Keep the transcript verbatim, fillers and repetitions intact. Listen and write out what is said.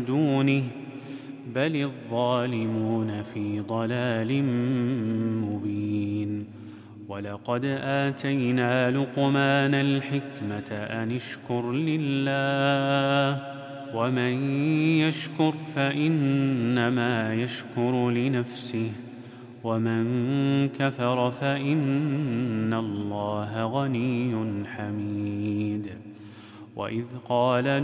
دونه بل الظالمون في ضلال مبين. ولقد آتينا لقمان الحكمة أن اشكر لله ومن يشكر فإنما يشكر لنفسه ومن كفر فإن الله غني حميد. وإذ قال